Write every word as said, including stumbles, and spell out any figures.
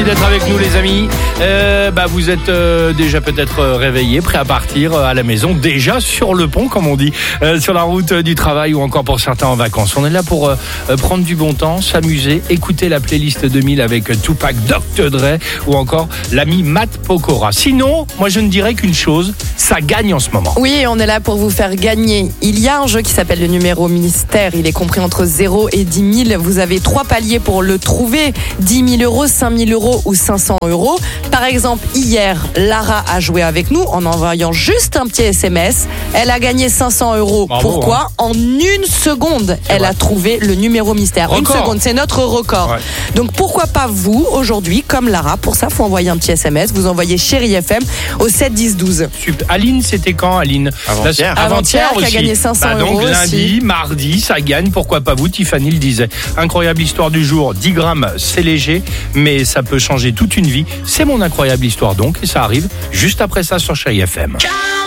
d'être avec nous les amis. Euh, bah, vous êtes euh, déjà peut-être réveillés, prêts à partir à la maison, déjà sur le pont comme on dit, euh, sur la route du travail ou encore pour certains en vacances. On est là pour euh, prendre du bon temps, s'amuser, écouter la playlist deux mille avec Tupac, docteur Dre ou encore l'ami Matt Pokora. Sinon, moi je ne dirais qu'une chose, ça gagne en ce moment. Oui, on est là pour vous faire gagner. Il y a un jeu qui s'appelle le numéro mystère. Il est compris entre zéro et dix mille. Vous avez trois paliers pour le trouver. dix mille euros, cinq mille euros ou cinq cents euros. Par exemple, hier, Lara a joué avec nous en envoyant juste un petit S M S. Elle a gagné cinq cents euros. Bravo, Pourquoi hein. En une seconde, c'est elle vrai. a trouvé le numéro mystère. Record. Une seconde, c'est notre record. Ouais. Donc pourquoi pas vous, aujourd'hui, comme Lara. Pour ça, il faut envoyer un petit S M S. Vous envoyez Chérie F M au sept dix douze. Super. Aline, c'était quand, Aline? Avant-hier. La... Avant-hier, qui a gagné cinq cents bah, donc, euros lundi, aussi. mardi, ça gagne. Pourquoi pas vous? Tiffany le disait. Incroyable histoire du jour. dix grammes, c'est léger, mais ça peut changer toute une vie. C'est mon incroyable histoire donc, et ça arrive juste après ça sur Chérie F M.